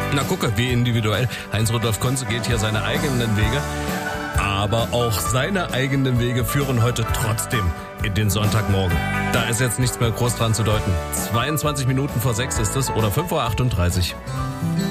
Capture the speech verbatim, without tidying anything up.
Na gucke, wie individuell. Heinz-Rudolf Kunze geht hier seine eigenen Wege. Aber auch seine eigenen Wege führen heute trotzdem in den Sonntagmorgen. Da ist jetzt nichts mehr groß dran zu deuten. zweiundzwanzig Minuten vor sechs ist es oder fünf Uhr achtunddreißig.